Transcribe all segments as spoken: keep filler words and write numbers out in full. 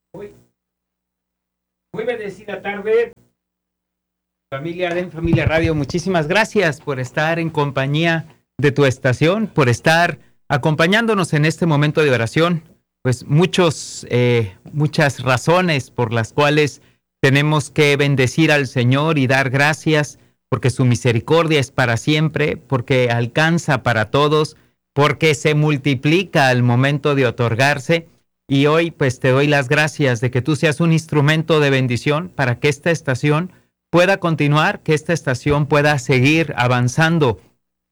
Muy, muy bendecida tarde, familia de En Familia Radio. Muchísimas gracias por estar en compañía de tu estación, por estar acompañándonos en este momento de oración. Pues muchos, eh, muchas razones por las cuales tenemos que bendecir al Señor y dar gracias, porque su misericordia es para siempre, porque alcanza para todos, porque se multiplica al momento de otorgarse. Y hoy pues te doy las gracias de que tú seas un instrumento de bendición para que esta estación pueda continuar, que esta estación pueda seguir avanzando,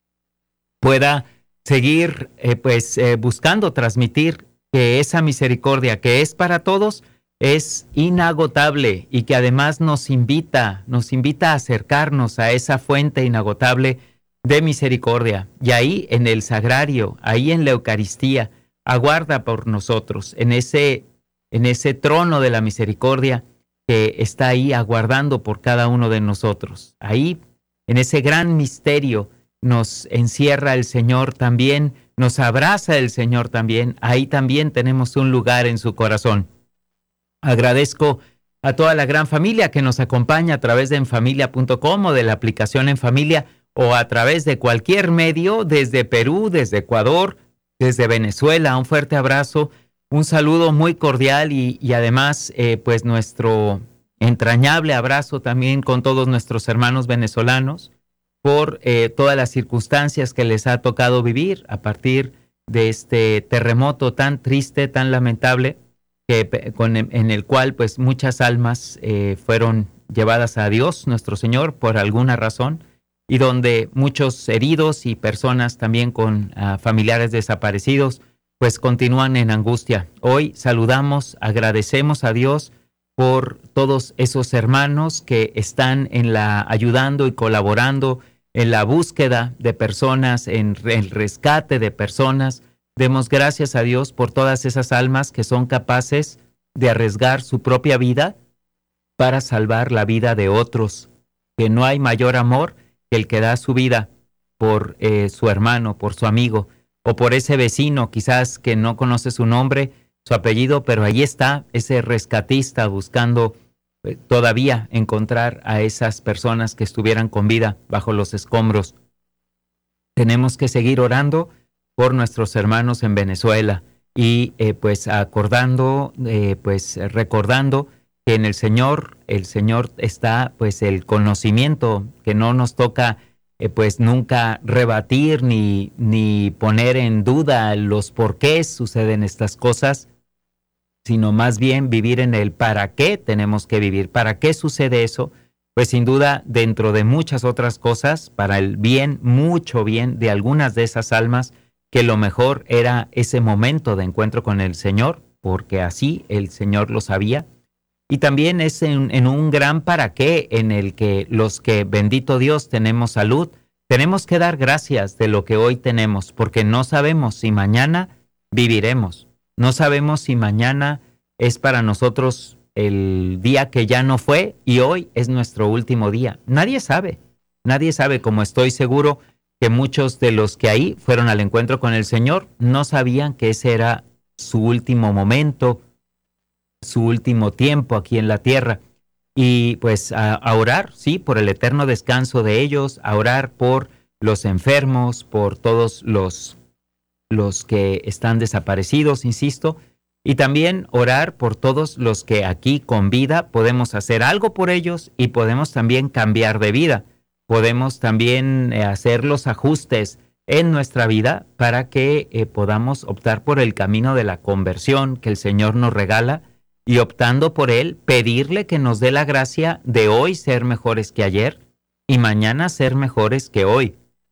pueda seguir eh, pues eh, buscando transmitir que esa misericordia que es para todos es inagotable y que además nos invita, nos invita a acercarnos a esa fuente inagotable de misericordia. Y ahí en el sagrario, ahí en la Eucaristía, aguarda por nosotros, en ese, en ese trono de la misericordia que está ahí aguardando por cada uno de nosotros. Ahí, en ese gran misterio, nos encierra el Señor también, nos abraza el Señor también. Ahí también tenemos un lugar en su corazón. Agradezco a toda la gran familia que nos acompaña a través de enfamilia punto com o de la aplicación En Familia o a través de cualquier medio, desde Perú, desde Ecuador, desde Venezuela. Un fuerte abrazo, un saludo muy cordial y, y además eh, pues nuestro entrañable abrazo también con todos nuestros hermanos venezolanos por eh, todas las circunstancias que les ha tocado vivir a partir de este terremoto tan triste, tan lamentable, que, con, en el cual pues muchas almas eh, fueron llevadas a Dios, nuestro Señor, por alguna razón, y donde muchos heridos y personas también con uh, familiares desaparecidos, pues continúan en angustia. Hoy saludamos, agradecemos a Dios por todos esos hermanos que están en la ayudando y colaborando en la búsqueda de personas, en el rescate de personas. Demos gracias a Dios por todas esas almas que son capaces de arriesgar su propia vida para salvar la vida de otros, que no hay mayor amor que el que da su vida por eh, su hermano, por su amigo, o por ese vecino, quizás que no conoce su nombre, su apellido, pero ahí está ese rescatista buscando eh, todavía encontrar a esas personas que estuvieran con vida bajo los escombros. Tenemos que seguir orando por nuestros hermanos en Venezuela y eh, pues acordando, eh, pues recordando que en el Señor, el Señor está pues el conocimiento que no nos toca eh, pues nunca rebatir ni, ni poner en duda los por qué suceden estas cosas, sino más bien vivir en el para qué tenemos que vivir, para qué sucede eso, pues sin duda dentro de muchas otras cosas, para el bien, mucho bien de algunas de esas almas, que lo mejor era ese momento de encuentro con el Señor, porque así el Señor lo sabía. Y también es en, en un gran para qué en el que los que, bendito Dios, tenemos salud, tenemos que dar gracias de lo que hoy tenemos, porque no sabemos si mañana viviremos. No sabemos si mañana es para nosotros el día que ya no fue y hoy es nuestro último día. Nadie sabe, nadie sabe, como estoy seguro que muchos de los que ahí fueron al encuentro con el Señor no sabían que ese era su último momento, su último tiempo aquí en la tierra. Y pues a, a orar, sí, por el eterno descanso de ellos, a orar por los enfermos, por todos los, los que están desaparecidos, insisto, y también orar por todos los que aquí con vida podemos hacer algo por ellos y podemos también cambiar de vida. Podemos también eh, hacer los ajustes en nuestra vida para que eh, podamos optar por el camino de la conversión que el Señor nos regala y optando por él, pedirle que nos dé la gracia de hoy ser mejores que ayer y mañana ser mejores que hoy.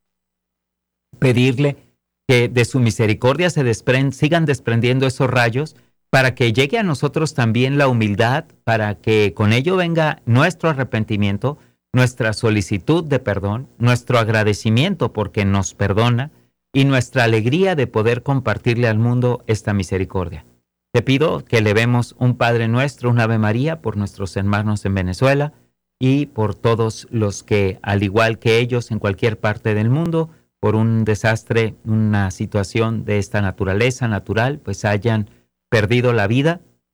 Pedirle que de su misericordia se desprend, sigan desprendiendo esos rayos para que llegue a nosotros también la humildad, para que con ello venga nuestro arrepentimiento, nuestra solicitud de perdón, nuestro agradecimiento porque nos perdona y nuestra alegría de poder compartirle al mundo esta misericordia. Te pido que elevemos un Padre Nuestro, un Ave María por nuestros hermanos en Venezuela y por todos los que, al igual que ellos en cualquier parte del mundo, por un desastre, una situación de esta naturaleza natural, pues hayan perdido la vida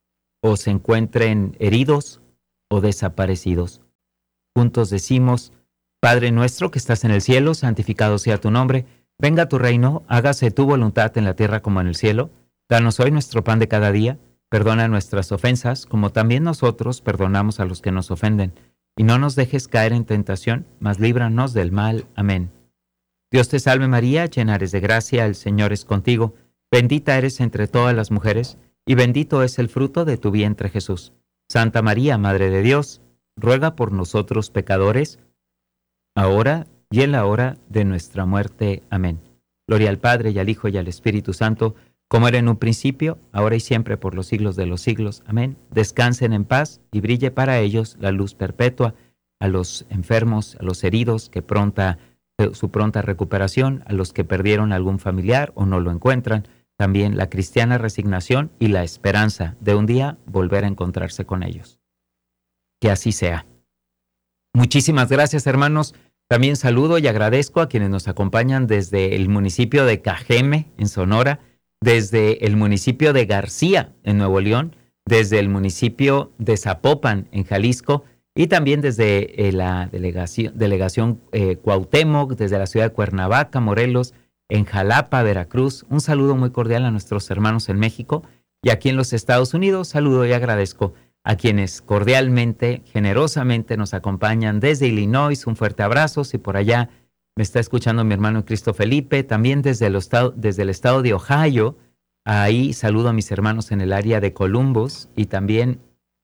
o se encuentren heridos o desaparecidos. Juntos decimos: Padre nuestro que estás en el cielo, santificado sea tu nombre. Venga tu reino, hágase tu voluntad en la tierra como en el cielo. Danos hoy nuestro pan de cada día. Perdona nuestras ofensas, como también nosotros perdonamos a los que nos ofenden. Y no nos dejes caer en tentación, mas líbranos del mal. Amén. Dios te salve María, llena eres de gracia, el Señor es contigo. Bendita eres entre todas las mujeres, y bendito es el fruto de tu vientre Jesús. Santa María, Madre de Dios, ruega por nosotros pecadores, ahora y en la hora de nuestra muerte. Amén. Gloria al Padre, y al Hijo, y al Espíritu Santo, como era en un principio, ahora y siempre, por los siglos de los siglos. Amén. Descansen en paz, y brille para ellos la luz perpetua. A los enfermos, a los heridos, que pronta, su pronta recuperación, a los que perdieron algún familiar o no lo encuentran, también la cristiana resignación y la esperanza de un día volver a encontrarse con ellos. Que así sea. Muchísimas gracias, hermanos. También saludo y agradezco a quienes nos acompañan desde el municipio de Cajeme, en Sonora, desde el municipio de García, en Nuevo León, desde el municipio de Zapopan, en Jalisco, y también desde eh, la delegación, delegación eh, Cuauhtémoc, desde la ciudad de Cuernavaca, Morelos, en Jalapa, Veracruz. Un saludo muy cordial a nuestros hermanos en México, y aquí en los Estados Unidos saludo y agradezco a quienes cordialmente, generosamente nos acompañan desde Illinois. Un fuerte abrazo. Si por allá me está escuchando mi hermano Cristo Felipe, también desde el estado, desde el estado de Ohio, ahí saludo a mis hermanos en el área de Columbus, y también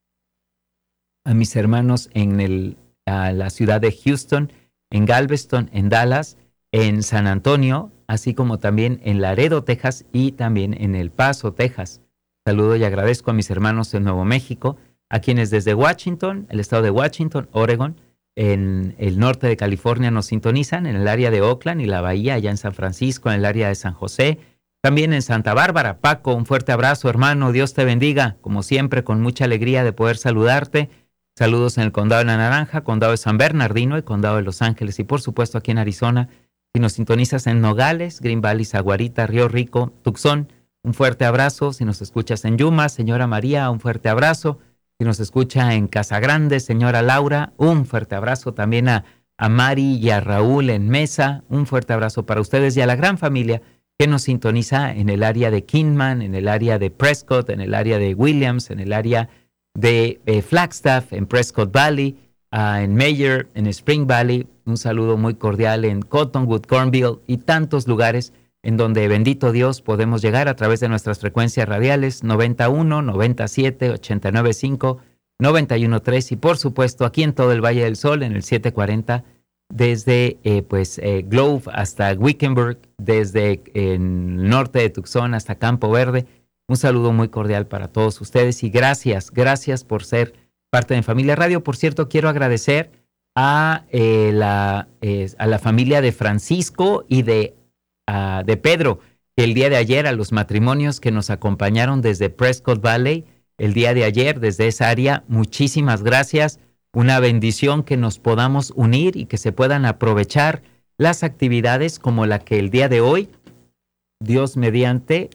a mis hermanos en el, a la ciudad de Houston, en Galveston, en Dallas, en San Antonio, así como también en Laredo, Texas, y también en El Paso, Texas. Saludo y agradezco a mis hermanos en Nuevo México, a quienes desde Washington, el estado de Washington, Oregon, en el norte de California nos sintonizan, en el área de Oakland y la Bahía, allá en San Francisco, en el área de San José, también en Santa Bárbara. Paco, un fuerte abrazo, hermano, Dios te bendiga, como siempre, con mucha alegría de poder saludarte. Saludos en el Condado de La Naranja, Condado de San Bernardino y Condado de Los Ángeles, y por supuesto aquí en Arizona. Si nos sintonizas en Nogales, Green Valley, Saguarita, Río Rico, Tucson, un fuerte abrazo. Si nos escuchas en Yuma, señora María, un fuerte abrazo. Si nos escucha en Casa Grande, señora Laura, un fuerte abrazo. También a, a Mari y a Raúl en Mesa, un fuerte abrazo para ustedes, y a la gran familia que nos sintoniza en el área de Kingman, en el área de Prescott, en el área de Williams, en el área de eh, Flagstaff, en Prescott Valley, uh, en Mayer, en Spring Valley. Un saludo muy cordial en Cottonwood, Cornville y tantos lugares en donde, bendito Dios, podemos llegar a través de nuestras frecuencias radiales noventa y uno, noventa y siete, ochenta y nueve punto cinco, noventa y uno punto tres, y por supuesto aquí en todo el Valle del Sol en el setecientos cuarenta, desde eh, pues eh, Globe hasta Wickenburg, desde el norte de Tucson hasta Campo Verde. Un saludo muy cordial para todos ustedes, y gracias, gracias por ser parte de Familia Radio. Por cierto, quiero agradecer a, eh, la, eh, a la familia de Francisco y de Uh, de Pedro, el día de ayer, a los matrimonios que nos acompañaron desde Prescott Valley, el día de ayer, desde esa área. Muchísimas gracias. Una bendición que nos podamos unir y que se puedan aprovechar las actividades como la que el día de hoy, Dios mediante,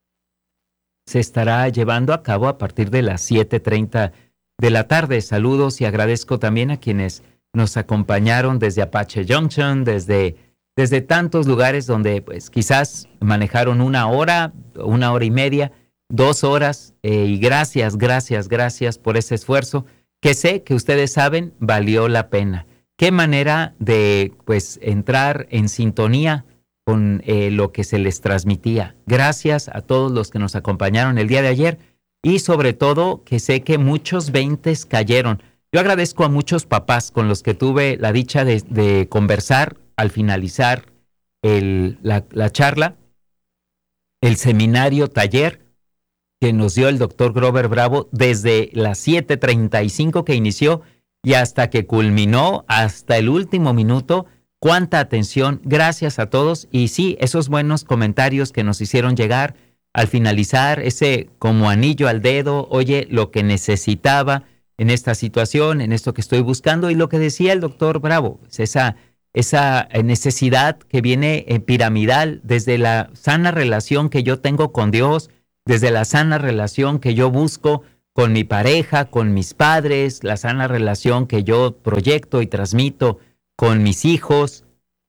se estará llevando a cabo a partir de las siete treinta de la tarde. Saludos y agradezco también a quienes nos acompañaron desde Apache Junction, desde desde tantos lugares donde pues quizás manejaron una hora, una hora y media, dos horas, eh, y gracias, gracias, gracias por ese esfuerzo, que sé que ustedes saben valió la pena. Qué manera de pues entrar en sintonía con eh, lo que se les transmitía. Gracias a todos los que nos acompañaron el día de ayer, y sobre todo que sé que muchos veintes cayeron. Yo agradezco a muchos papás con los que tuve la dicha de, de conversar al finalizar el, la, la charla, el seminario taller que nos dio el doctor Grover Bravo desde las siete treinta y cinco que inició y hasta que culminó, hasta el último minuto. Cuánta atención, gracias a todos. Y sí, esos buenos comentarios que nos hicieron llegar al finalizar, ese como anillo al dedo, oye, lo que necesitaba en esta situación, en esto que estoy buscando, y lo que decía el doctor Bravo, esa esa necesidad que viene eh, piramidal, desde la sana relación que yo tengo con Dios, desde la sana relación que yo busco con mi pareja, con mis padres, la sana relación que yo proyecto y transmito con mis hijos.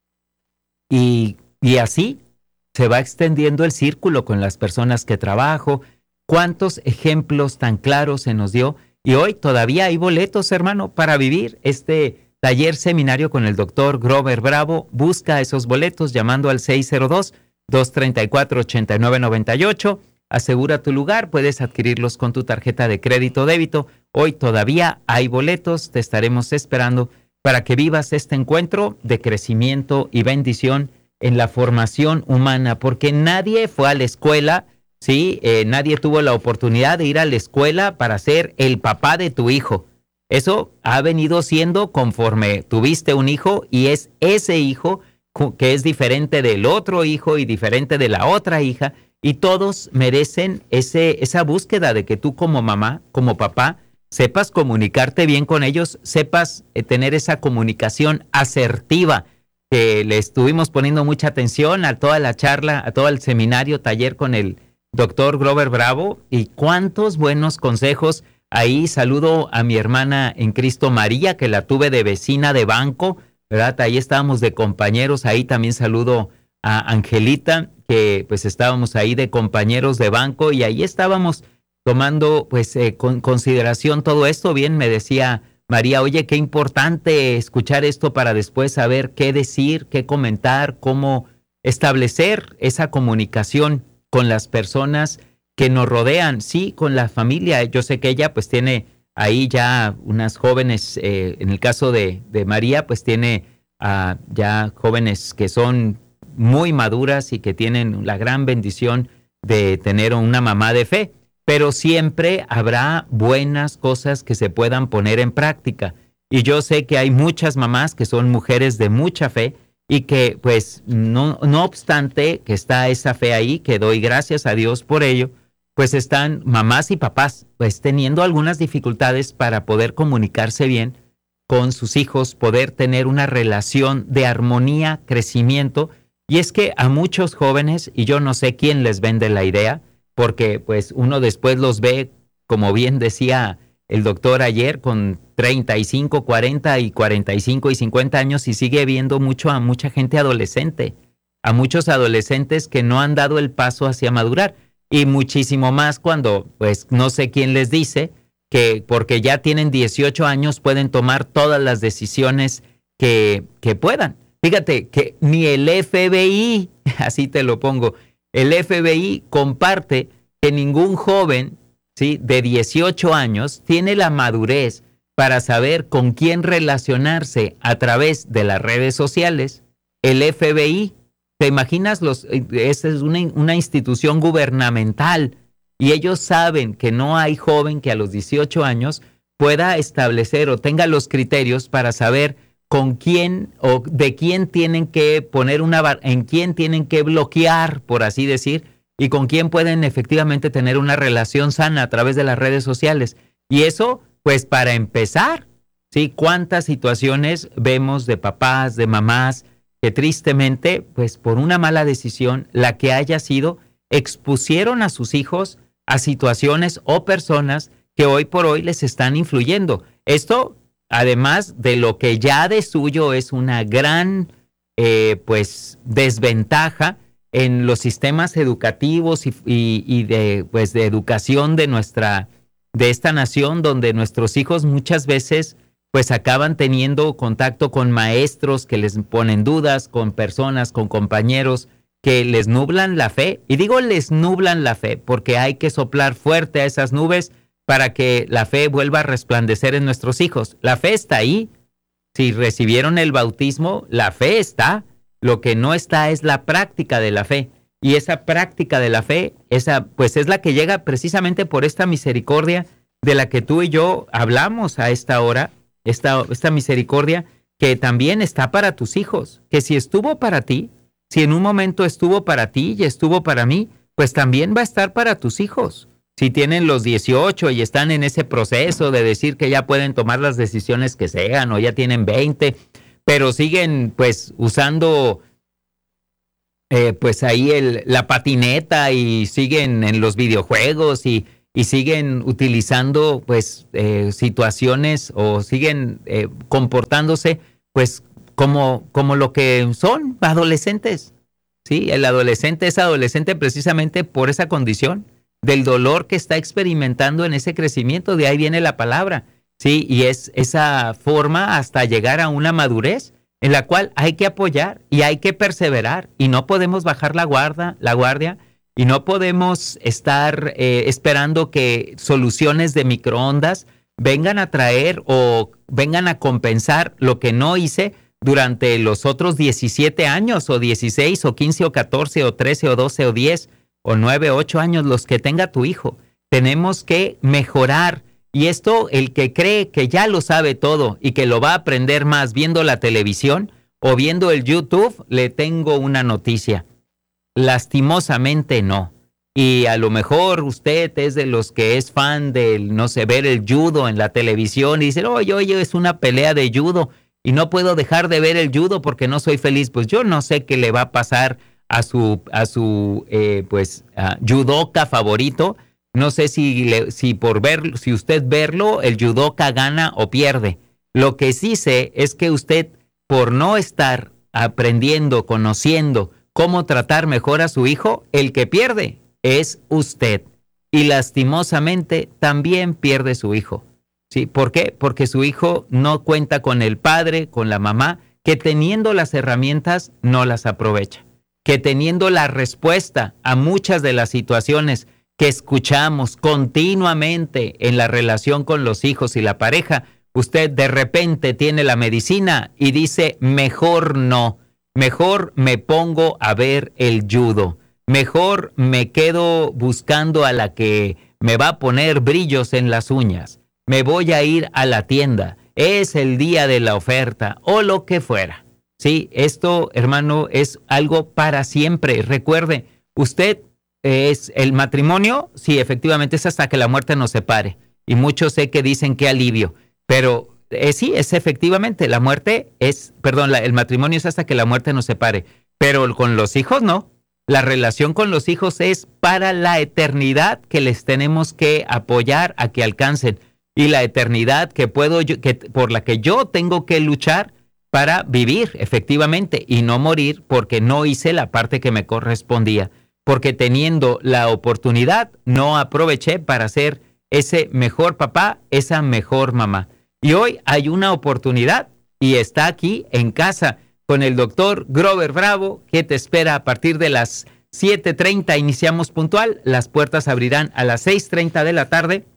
Y, y así se va extendiendo el círculo con las personas que trabajo. ¿Cuántos ejemplos tan claros se nos dio? Y hoy todavía hay boletos, hermano, para vivir este taller seminario con el doctor Grover Bravo. Busca esos boletos llamando al seis cero dos, dos tres cuatro, ocho nueve nueve ocho. Asegura tu lugar, puedes adquirirlos con tu tarjeta de crédito o débito. Hoy todavía hay boletos, te estaremos esperando para que vivas este encuentro de crecimiento y bendición en la formación humana, porque nadie fue a la escuela, ¿sí? Eh, nadie tuvo la oportunidad de ir a la escuela para ser el papá de tu hijo. Eso ha venido siendo conforme tuviste un hijo y es ese hijo que es diferente del otro hijo y diferente de la otra hija, y todos merecen ese, esa búsqueda de que tú como mamá, como papá, sepas comunicarte bien con ellos, sepas eh, tener esa comunicación asertiva, que le estuvimos poniendo mucha atención a toda la charla, a todo el seminario, taller con el doctor Grover Bravo, y cuántos buenos consejos. Ahí saludo a mi hermana en Cristo María, que la tuve de vecina de banco, ¿verdad? Ahí estábamos de compañeros. Ahí también saludo a Angelita, que pues estábamos ahí de compañeros de banco, y ahí estábamos tomando pues eh, con consideración todo esto. Bien, me decía María, oye, qué importante escuchar esto para después saber qué decir, qué comentar, cómo establecer esa comunicación con las personas que nos rodean, sí, con la familia. Yo sé que ella pues tiene ahí ya unas jóvenes, eh, en el caso de, de María, pues tiene uh, ya jóvenes que son muy maduras y que tienen la gran bendición de tener una mamá de fe, pero siempre habrá buenas cosas que se puedan poner en práctica. Y yo sé que hay muchas mamás que son mujeres de mucha fe y que pues no, no obstante que está esa fe ahí, que doy gracias a Dios por ello, pues están mamás y papás pues teniendo algunas dificultades para poder comunicarse bien con sus hijos, poder tener una relación de armonía, crecimiento. Y es que a muchos jóvenes, y yo no sé quién les vende la idea, porque pues uno después los ve, como bien decía el doctor ayer, con treinta y cinco, cuarenta y cuarenta y cinco y cincuenta años, y sigue viendo mucho a mucha gente adolescente, a muchos adolescentes que no han dado el paso hacia madurar, y muchísimo más cuando pues no sé quién les dice que porque ya tienen dieciocho años pueden tomar todas las decisiones que, que puedan. Fíjate que ni el F B I, así te lo pongo, el F B I comparte que ningún joven, ¿sí?, de dieciocho años tiene la madurez para saber con quién relacionarse a través de las redes sociales. El F B I, ¿te imaginas? Los, esa es una, una institución gubernamental y ellos saben que no hay joven que a los dieciocho años pueda establecer o tenga los criterios para saber con quién o de quién tienen que poner una, en quién tienen que bloquear, por así decir, y con quién pueden efectivamente tener una relación sana a través de las redes sociales. Y eso, pues para empezar, ¿sí? ¿Cuántas situaciones vemos de papás, de mamás, que tristemente, pues por una mala decisión, la que haya sido, expusieron a sus hijos a situaciones o personas que hoy por hoy les están influyendo? Esto, además de lo que ya de suyo es una gran eh, pues desventaja en los sistemas educativos y, y, y de pues de educación de nuestra de esta nación, donde nuestros hijos muchas veces pues acaban teniendo contacto con maestros que les ponen dudas, con personas, con compañeros que les nublan la fe. Y digo les nublan la fe porque hay que soplar fuerte a esas nubes para que la fe vuelva a resplandecer en nuestros hijos. La fe está ahí. Si recibieron el bautismo, la fe está. Lo que no está es la práctica de la fe. Y esa práctica de la fe, esa pues es la que llega precisamente por esta misericordia de la que tú y yo hablamos a esta hora, esta, esta misericordia que también está para tus hijos, que si estuvo para ti, si en un momento estuvo para ti y estuvo para mí, pues también va a estar para tus hijos. Si tienen los dieciocho y están en ese proceso de decir que ya pueden tomar las decisiones que sean, o ya tienen veinte, pero siguen pues usando eh, pues ahí el, la patineta y siguen en los videojuegos y, y siguen utilizando pues eh, situaciones o siguen eh, comportándose pues como, como lo que son, adolescentes. Sí, el adolescente es adolescente precisamente por esa condición del dolor que está experimentando en ese crecimiento, de ahí viene la palabra, sí, y es esa forma hasta llegar a una madurez en la cual hay que apoyar y hay que perseverar y no podemos bajar la guardia, la guardia y no podemos estar eh, esperando que soluciones de microondas vengan a traer o vengan a compensar lo que no hice durante los otros diecisiete años o dieciséis o quince o catorce o trece o doce o diez o nueve, ocho años, los que tenga tu hijo. Tenemos que mejorar. Y esto, el que cree que ya lo sabe todo y que lo va a aprender más viendo la televisión o viendo el YouTube, le tengo una noticia. Lastimosamente no. Y a lo mejor usted es de los que es fan del, no sé, ver el judo en la televisión y dice, oye, oye, es una pelea de judo y no puedo dejar de ver el judo porque no soy feliz. Pues yo no sé qué le va a pasar a su, a su eh, pues, uh, judoka favorito. No sé si, le, si por ver, si usted verlo, el judoka gana o pierde. Lo que sí sé es que usted, por no estar aprendiendo, conociendo cómo tratar mejor a su hijo, el que pierde es usted. Y lastimosamente también pierde su hijo. ¿Sí? ¿Por qué? Porque su hijo no cuenta con el padre, con la mamá, que teniendo las herramientas no las aprovecha. Que teniendo la respuesta a muchas de las situaciones que escuchamos continuamente en la relación con los hijos y la pareja, usted de repente tiene la medicina y dice, mejor no, mejor me pongo a ver el judo, mejor me quedo buscando a la que me va a poner brillos en las uñas, me voy a ir a la tienda, es el día de la oferta o lo que fuera. Sí, esto, hermano, es algo para siempre. Recuerde, usted es el matrimonio, sí, efectivamente es hasta que la muerte nos separe. Y muchos sé que dicen que alivio, pero eh, sí, es efectivamente, la muerte es, perdón, la, el matrimonio es hasta que la muerte nos separe, pero con los hijos no. La relación con los hijos es para la eternidad que les tenemos que apoyar a que alcancen y la eternidad que puedo yo, que por la que yo tengo que luchar para vivir efectivamente y no morir porque no hice la parte que me correspondía. Porque teniendo la oportunidad, no aproveché para ser ese mejor papá, esa mejor mamá. Y hoy hay una oportunidad y está aquí en casa con el doctor Grover Bravo, que te espera a partir de las siete treinta. Iniciamos puntual, las puertas abrirán a las seis treinta de la tarde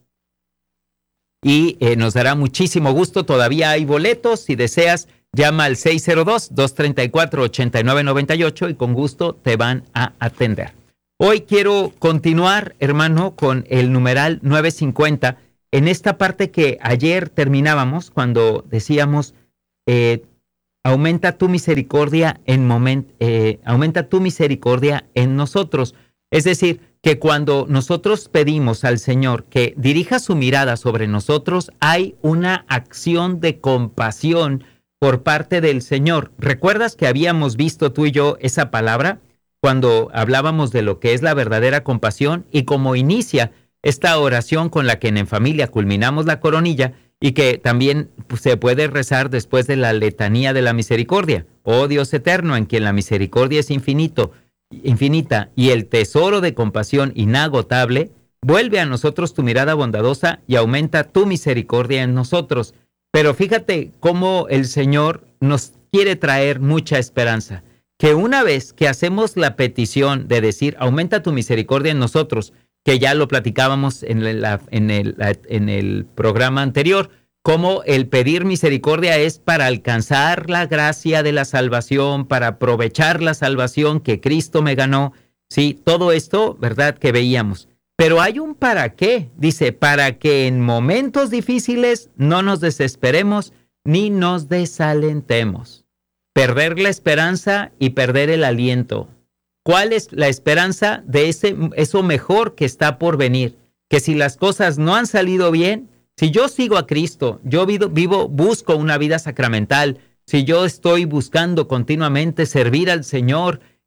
y eh, nos dará muchísimo gusto. Todavía hay boletos, si deseas, llama al seis cero dos, dos tres cuatro, ocho nueve nueve ocho y con gusto te van a atender. Hoy quiero continuar, hermano, con el numeral nueve cincuenta, en esta parte que ayer terminábamos cuando decíamos, eh, aumenta tu misericordia en moment, eh, aumenta tu misericordia en nosotros. Es decir, que cuando nosotros pedimos al Señor que dirija su mirada sobre nosotros, hay una acción de compasión por parte del Señor. ¿Recuerdas que habíamos visto tú y yo esa palabra cuando hablábamos de lo que es la verdadera compasión y cómo inicia esta oración con la que en Familia culminamos la coronilla y que también pues, se puede rezar después de la letanía de la misericordia? Oh Dios eterno, en quien la misericordia es infinito, infinita y el tesoro de compasión inagotable, vuelve a nosotros tu mirada bondadosa y aumenta tu misericordia en nosotros. Pero fíjate cómo el Señor nos quiere traer mucha esperanza. Que una vez que hacemos la petición de decir, aumenta tu misericordia en nosotros, que ya lo platicábamos en, la, en, el, en el programa anterior, como el pedir misericordia es para alcanzar la gracia de la salvación, para aprovechar la salvación que Cristo me ganó. Sí, todo esto, ¿verdad?, que veíamos. Pero hay un para qué. Dice, para que en momentos difíciles no nos desesperemos ni nos desalentemos. Perder la esperanza y perder el aliento. ¿Cuál es la esperanza de ese, eso mejor que está por venir? Que si las cosas no han salido bien, si yo sigo a Cristo, yo vivo, vivo, busco una vida sacramental, si yo estoy buscando continuamente servir al Señor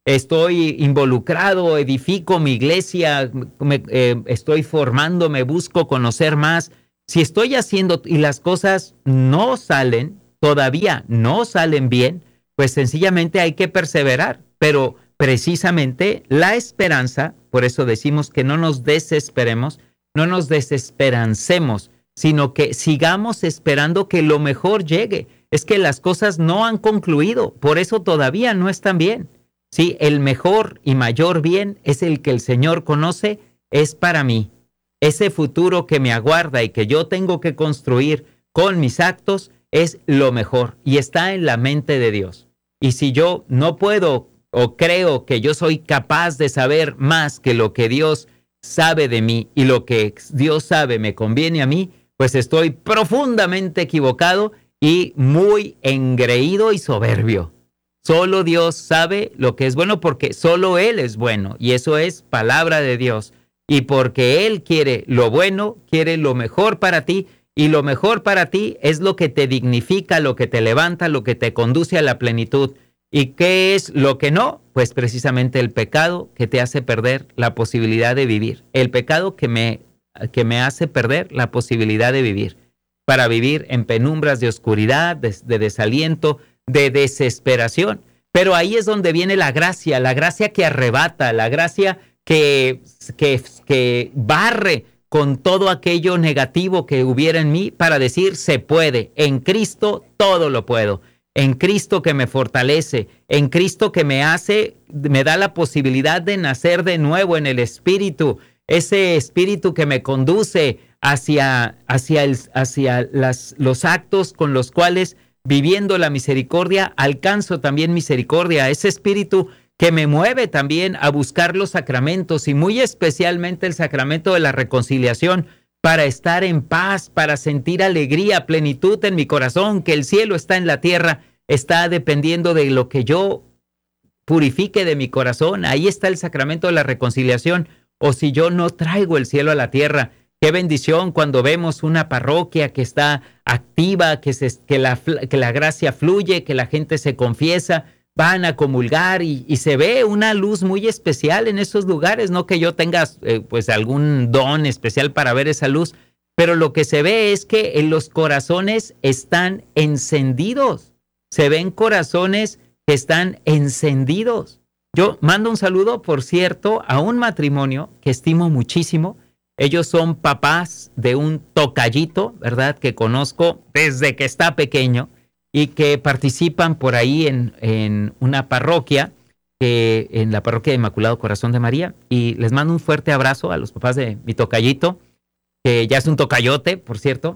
estoy involucrado, edifico mi iglesia, me, eh, estoy formándome, busco conocer más. Si estoy haciendo y las cosas no salen, todavía no salen bien, pues sencillamente hay que perseverar. Pero precisamente la esperanza, por eso decimos que no nos desesperemos, no nos desesperancemos, sino que sigamos esperando que lo mejor llegue. Es que las cosas no han concluido, por eso todavía no están bien. Sí, el mejor y mayor bien es el que el Señor conoce, es para mí. Ese futuro que me aguarda y que yo tengo que construir con mis actos es lo mejor y está en la mente de Dios. Y si yo no puedo o creo que yo soy capaz de saber más que lo que Dios sabe de mí y lo que Dios sabe me conviene a mí, pues estoy profundamente equivocado y muy engreído y soberbio. Solo Dios sabe lo que es bueno porque solo Él es bueno y eso es palabra de Dios. Y porque Él quiere lo bueno, quiere lo mejor para ti y lo mejor para ti es lo que te dignifica, lo que te levanta, lo que te conduce a la plenitud. ¿Y qué es lo que no? Pues precisamente el pecado que te hace perder la posibilidad de vivir. El pecado que me, que me hace perder la posibilidad de vivir. Para vivir en penumbras de oscuridad, de, de desaliento, de desesperación. Pero ahí es donde viene la gracia, la gracia que arrebata, la gracia que, que, que barre con todo aquello negativo que hubiera en mí para decir, se puede, en Cristo todo lo puedo. En Cristo que me fortalece, en Cristo que me hace, me da la posibilidad de nacer de nuevo en el Espíritu, ese Espíritu que me conduce hacia, hacia, el, hacia las, los actos con los cuales, viviendo la misericordia, alcanzo también misericordia, ese Espíritu que me mueve también a buscar los sacramentos y muy especialmente el sacramento de la reconciliación, para estar en paz, para sentir alegría, plenitud en mi corazón, que el cielo está en la tierra, está dependiendo de lo que yo purifique de mi corazón. Ahí está el sacramento de la reconciliación. O si yo no traigo el cielo a la tierra, qué bendición cuando vemos una parroquia que está activa, que, se, que, la, que la gracia fluye, que la gente se confiesa, van a comulgar y, y se ve una luz muy especial en esos lugares, no que yo tenga eh, pues algún don especial para ver esa luz, pero lo que se ve es que en los corazones están encendidos, se ven corazones que están encendidos. Yo mando un saludo, por cierto, a un matrimonio que estimo muchísimo. Ellos son papás de un tocayito, ¿verdad?, que conozco desde que está pequeño, y que participan por ahí en, en una parroquia, que, en la parroquia de Inmaculado Corazón de María, y les mando un fuerte abrazo a los papás de mi tocayito, que ya es un tocayote, por cierto,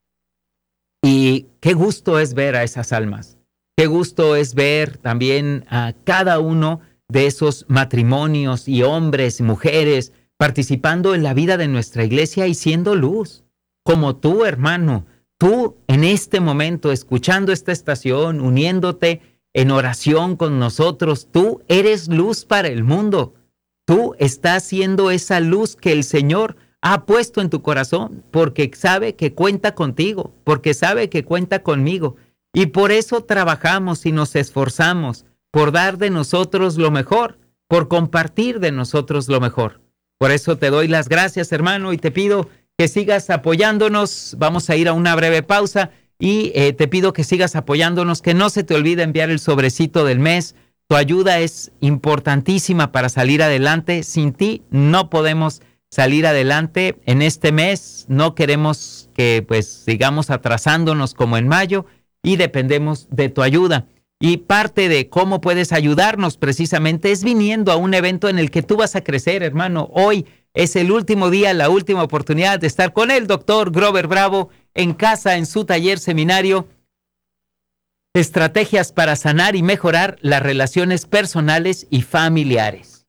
y qué gusto es ver a esas almas, qué gusto es ver también a cada uno de esos matrimonios y hombres y mujeres participando en la vida de nuestra iglesia y siendo luz, como tú, hermano. Tú en este momento, escuchando esta estación, uniéndote en oración con nosotros, tú eres luz para el mundo. Tú estás siendo esa luz que el Señor ha puesto en tu corazón, porque sabe que cuenta contigo, porque sabe que cuenta conmigo. Y por eso trabajamos y nos esforzamos por dar de nosotros lo mejor, por compartir de nosotros lo mejor. Por eso te doy las gracias, hermano, y te pido que sigas apoyándonos. Vamos a ir a una breve pausa y eh, te pido que sigas apoyándonos, que no se te olvide enviar el sobrecito del mes. Tu ayuda es importantísima para salir adelante. Sin ti no podemos salir adelante en este mes. No queremos que pues sigamos atrasándonos como en mayo y dependemos de tu ayuda. Y parte de cómo puedes ayudarnos precisamente es viniendo a un evento en el que tú vas a crecer, hermano. Hoy es el último día, la última oportunidad de estar con el doctor Grover Bravo en casa, en su taller seminario. Estrategias para sanar y mejorar las relaciones personales y familiares.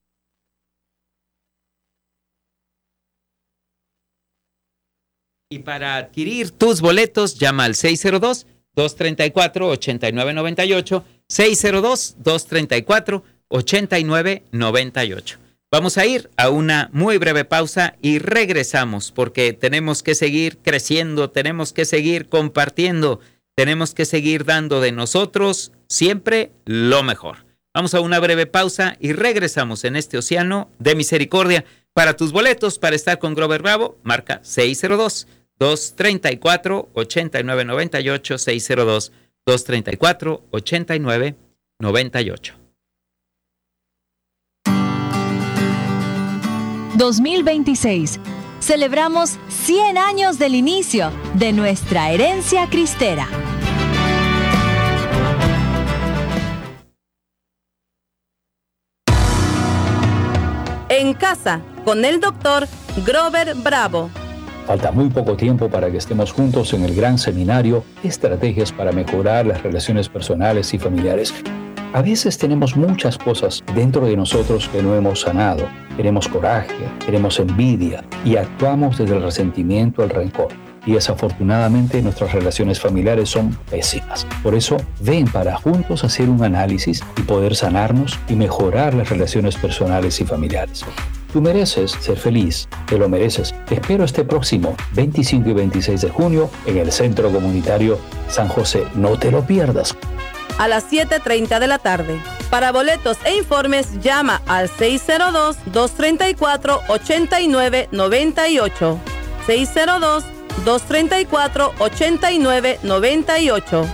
Y para adquirir tus boletos, llama al seis cero dos, dos tres cuatro, ocho nueve nueve ocho, seis cero dos, dos tres cuatro, ocho nueve nueve ocho. Vamos a ir a una muy breve pausa y regresamos porque tenemos que seguir creciendo, tenemos que seguir compartiendo, tenemos que seguir dando de nosotros siempre lo mejor. Vamos a una breve pausa y regresamos en este océano de misericordia. Para tus boletos para estar con Grover Bravo, marca seis cero dos, dos tres cuatro, ocho nueve nueve ocho, seis cero dos, dos tres cuatro, ocho nueve nueve ocho. dos mil veintiséis. Celebramos cien años del inicio de nuestra herencia cristera. En casa, con el doctor Grover Bravo. Falta muy poco tiempo para que estemos juntos en el gran seminario Estrategias para mejorar las relaciones personales y familiares. A veces tenemos muchas cosas dentro de nosotros que no hemos sanado. Tenemos coraje, tenemos envidia y actuamos desde el resentimiento al rencor. Y desafortunadamente nuestras relaciones familiares son pésimas. Por eso, ven para juntos hacer un análisis y poder sanarnos y mejorar las relaciones personales y familiares. Tú mereces ser feliz, te lo mereces. Te espero este próximo veinticinco y veintiséis de junio en el Centro Comunitario San José. No te lo pierdas. A las siete treinta de la tarde. Para boletos e informes, llama al seis cero dos, dos tres cuatro, ocho nueve nueve ocho. seis cero dos, dos tres cuatro, ocho nueve nueve ocho.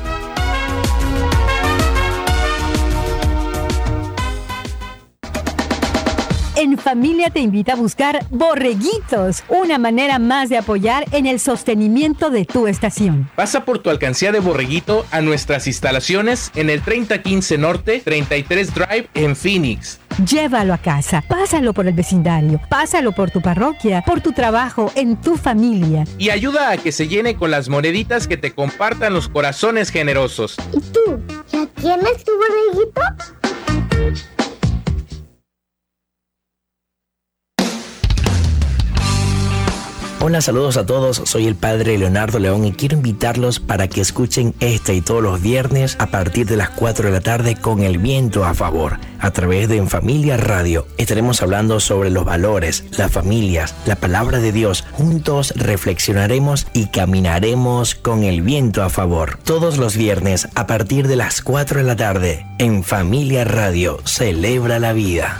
En Familia te invita a buscar Borreguitos, una manera más de apoyar en el sostenimiento de tu estación. Pasa por tu alcancía de Borreguito a nuestras instalaciones en el treinta quince Norte, treinta y tres Drive en Phoenix. Llévalo a casa, pásalo por el vecindario, pásalo por tu parroquia, por tu trabajo, en tu familia. Y ayuda a que se llene con las moneditas que te compartan los corazones generosos. ¿Y tú? ¿Ya tienes tu borreguito? Hola, saludos a todos, soy el padre Leonardo León y quiero invitarlos para que escuchen este y todos los viernes a partir de las cuatro de la tarde con el viento a favor, a través de En Familia Radio. Estaremos hablando sobre los valores, las familias, la palabra de Dios. Juntos reflexionaremos y caminaremos con el viento a favor. Todos los viernes a partir de las cuatro de la tarde, En Familia Radio, celebra la vida.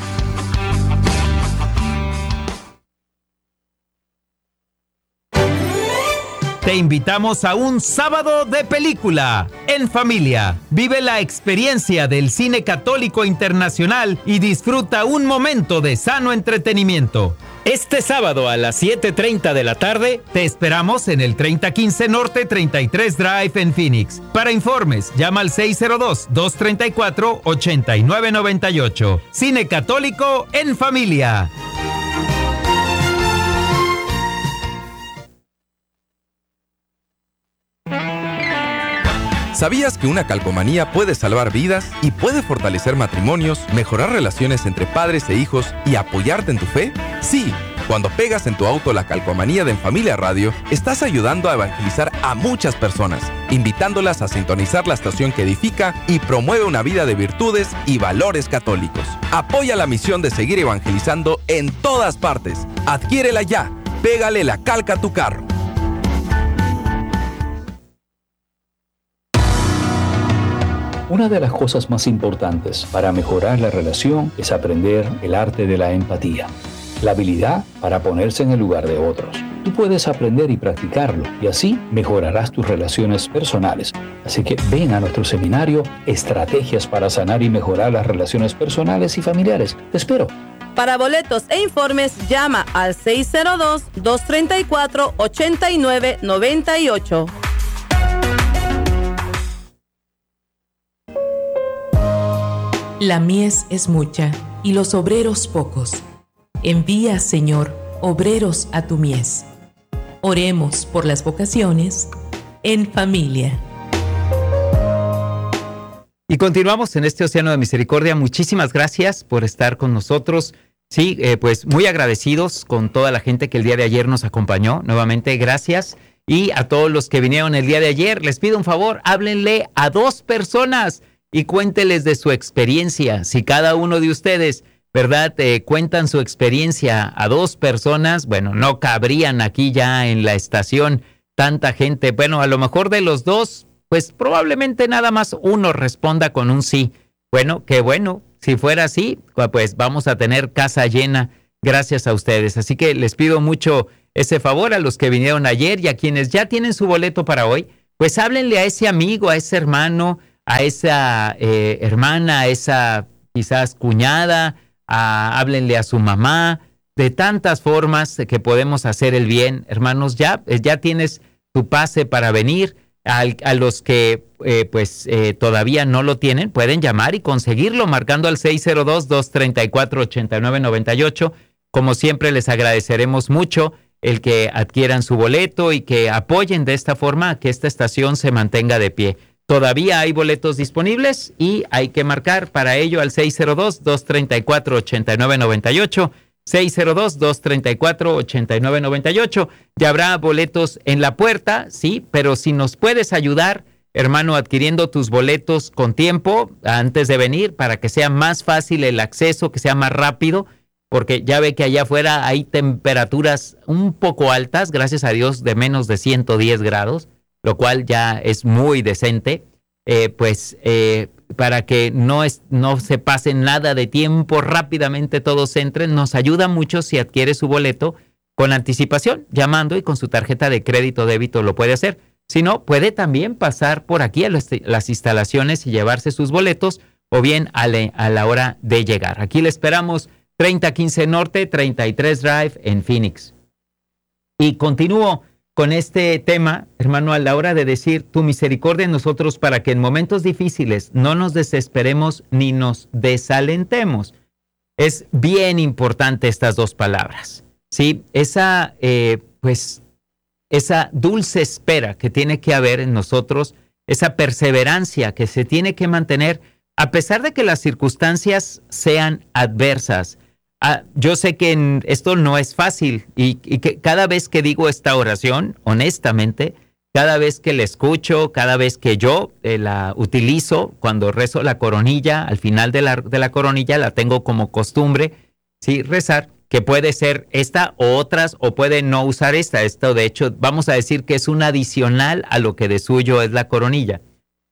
Te invitamos a un sábado de película en familia. Vive la experiencia del cine católico internacional y disfruta un momento de sano entretenimiento. Este sábado a las siete treinta de la tarde te esperamos en el treinta quince Norte treinta y tres Drive en Phoenix. Para informes, llama al seis cero dos, dos tres cuatro, ocho nueve nueve ocho. Cine católico en familia. ¿Sabías que una calcomanía puede salvar vidas y puede fortalecer matrimonios, mejorar relaciones entre padres e hijos y apoyarte en tu fe? Sí, cuando pegas en tu auto la calcomanía de En Familia Radio, estás ayudando a evangelizar a muchas personas, invitándolas a sintonizar la estación que edifica y promueve una vida de virtudes y valores católicos. Apoya la misión de seguir evangelizando en todas partes. Adquiérela ya. Pégale la calca a tu carro. Una de las cosas más importantes para mejorar la relación es aprender el arte de la empatía, la habilidad para ponerse en el lugar de otros. Tú puedes aprender y practicarlo y así mejorarás tus relaciones personales. Así que ven a nuestro seminario Estrategias para sanar y mejorar las relaciones personales y familiares. Te espero. Para boletos e informes, llama al seis cero dos, dos tres cuatro, ocho nueve nueve ocho. La mies es mucha y los obreros pocos. Envía, Señor, obreros a tu mies. Oremos por las vocaciones en familia. Y continuamos en este océano de misericordia. Muchísimas gracias por estar con nosotros. Sí, eh, pues muy agradecidos con toda la gente que el día de ayer nos acompañó. Nuevamente, gracias. Y a todos los que vinieron el día de ayer, les pido un favor, háblenle a dos personas y cuénteles de su experiencia. Si cada uno de ustedes, ¿verdad?, eh, cuentan su experiencia a dos personas, bueno, no cabrían aquí ya en la estación tanta gente. Bueno, a lo mejor de los dos, pues probablemente nada más uno responda con un sí. Bueno, qué bueno. si fuera así, pues vamos a tener casa llena gracias a ustedes. Así que les pido mucho ese favor a los que vinieron ayer y a quienes ya tienen su boleto para hoy, pues háblenle a ese amigo, a ese hermano, a esa eh, hermana, a esa quizás cuñada, a, háblenle a su mamá, de tantas formas que podemos hacer el bien. Hermanos, ya, ya tienes tu pase para venir. A, a los que eh, pues eh, todavía no lo tienen, pueden llamar y conseguirlo marcando al seis cero dos, dos tres cuatro, ocho nueve nueve ocho. Como siempre, les agradeceremos mucho el que adquieran su boleto y que apoyen de esta forma a que esta estación se mantenga de pie. Todavía hay boletos disponibles y hay que marcar para ello al seis cero dos, dos tres cuatro, ocho nueve nueve ocho. seis cero dos, dos tres cuatro, ocho nueve nueve ocho. Ya habrá boletos en la puerta, sí, pero si nos puedes ayudar, hermano, adquiriendo tus boletos con tiempo antes de venir para que sea más fácil el acceso, que sea más rápido, porque ya ve que allá afuera hay temperaturas un poco altas, gracias a Dios, de menos de ciento diez grados, lo cual ya es muy decente. Eh, pues eh, para que no, es, no se pase nada de tiempo, rápidamente todos entren, nos ayuda mucho si adquiere su boleto con anticipación, llamando, y con su tarjeta de crédito o débito lo puede hacer. Si no, puede también pasar por aquí a las, las instalaciones y llevarse sus boletos, o bien a, le, a la hora de llegar. Aquí le esperamos, treinta quince Norte, treinta y tres Drive en Phoenix. Y continúo con este tema, hermano, a la hora de decir tu misericordia en nosotros, para que en momentos difíciles no nos desesperemos ni nos desalentemos. Es bien importante estas dos palabras, ¿sí? Esa, eh, pues, esa dulce espera que tiene que haber en nosotros, esa perseverancia que se tiene que mantener a pesar de que las circunstancias sean adversas. Ah, yo sé que en, esto no es fácil y, y que cada vez que digo esta oración, honestamente, cada vez que la escucho, cada vez que yo eh, la utilizo, cuando rezo la coronilla, al final de la, de la coronilla la tengo como costumbre, sí, rezar, que puede ser esta o otras, o puede no usar esta. Esto, de hecho, vamos a decir que es un adicional a lo que de suyo es la coronilla.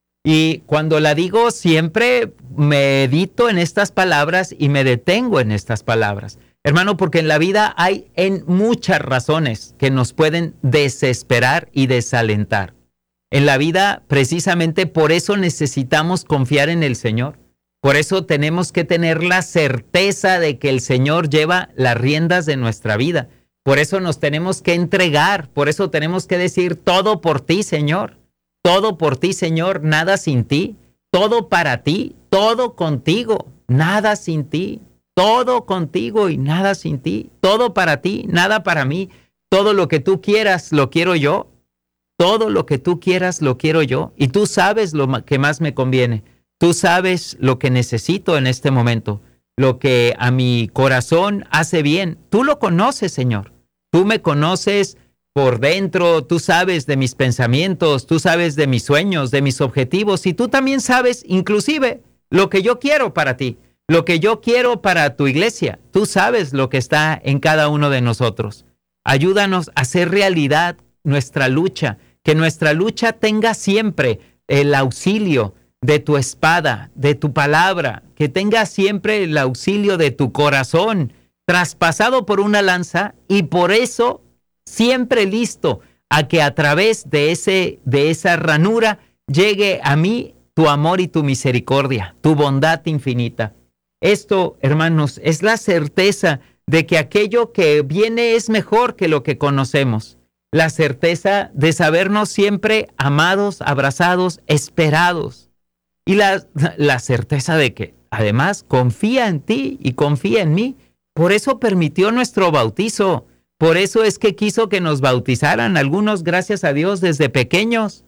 Y cuando la digo, siempre medito en estas palabras y me detengo en estas palabras. Hermano, porque en la vida hay en muchas razones que nos pueden desesperar y desalentar. En la vida, precisamente por eso necesitamos confiar en el Señor. Por eso tenemos que tener la certeza de que el Señor lleva las riendas de nuestra vida. Por eso nos tenemos que entregar. Por eso tenemos que decir todo por ti, Señor. Todo por ti, Señor, nada sin ti, todo para ti, todo contigo, nada sin ti, todo contigo y nada sin ti, todo para ti, nada para mí, todo lo que tú quieras lo quiero yo, todo lo que tú quieras lo quiero yo, y tú sabes lo que más me conviene, tú sabes lo que necesito en este momento, lo que a mi corazón hace bien, tú lo conoces, Señor, tú me conoces por dentro, tú sabes de mis pensamientos, tú sabes de mis sueños, de mis objetivos, y tú también sabes inclusive lo que yo quiero para ti, lo que yo quiero para tu iglesia. Tú sabes lo que está en cada uno de nosotros. Ayúdanos a hacer realidad nuestra lucha, que nuestra lucha tenga siempre el auxilio de tu espada, de tu palabra, que tenga siempre el auxilio de tu corazón, traspasado por una lanza, y por eso siempre listo a que a través de, ese, de esa ranura llegue a mí tu amor y tu misericordia, tu bondad infinita. Esto, hermanos, es la certeza de que aquello que viene es mejor que lo que conocemos. La certeza de sabernos siempre amados, abrazados, esperados. Y la, la certeza de que, además, confía en ti y confía en mí. Por eso permitió nuestro bautizo. Por eso es que quiso que nos bautizaran algunos, gracias a Dios, desde pequeños.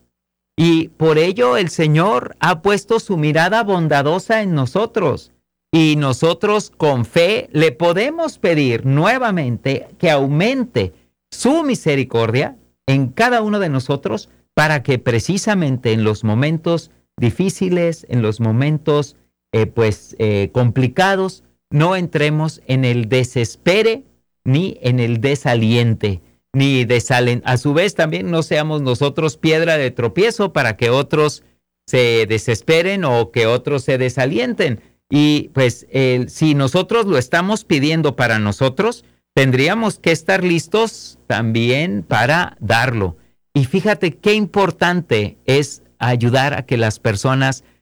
Y por ello el Señor ha puesto su mirada bondadosa en nosotros. Y nosotros con fe le podemos pedir nuevamente que aumente su misericordia en cada uno de nosotros, para que precisamente en los momentos difíciles, en los momentos eh, pues eh, complicados, no entremos en el desespere ni en el desaliente, ni desalen. A su vez también no seamos nosotros piedra de tropiezo para que otros se desesperen o que otros se desalienten. Y pues el, si nosotros lo estamos pidiendo para nosotros, tendríamos que estar listos también para darlo. Y fíjate qué importante es ayudar a que las personas